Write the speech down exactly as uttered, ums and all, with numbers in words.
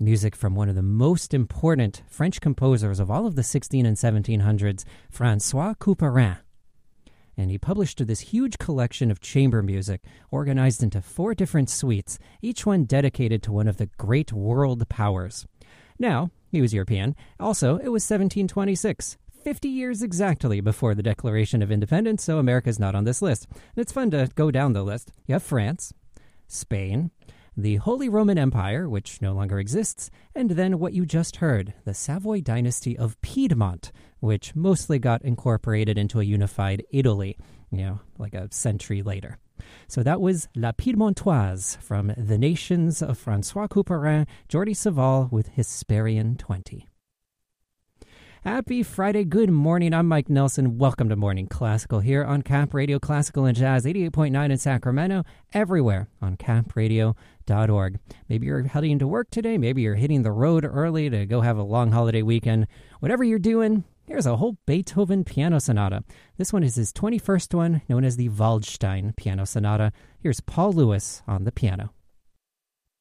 music from one of the most important French composers of all of the sixteen and seventeen hundreds, François Couperin. And he published this huge collection of chamber music organized into four different suites, each one dedicated to one of the great world powers. Now, he was European. Also, it was seventeen twenty-six, fifty years exactly before the Declaration of Independence, so America's not on this list. And it's fun to go down the list. You have France, Spain, the Holy Roman Empire, which no longer exists, and then what you just heard, the Savoy dynasty of Piedmont, which mostly got incorporated into a unified Italy, you know, like a century later. So that was La Piedmontoise from The Nations of François Couperin, Jordi Savall with Hesperian twenty. Happy Friday. Good morning. I'm Mike Nelson. Welcome to Morning Classical here on Cap Radio Classical and Jazz, eighty-eight point nine in Sacramento, everywhere on cap radio dot org. Maybe you're heading to work today. Maybe you're hitting the road early to go have a long holiday weekend. Whatever you're doing, here's a whole Beethoven piano sonata. This one is his twenty-first one, known as the Waldstein Piano Sonata. Here's Paul Lewis on the piano.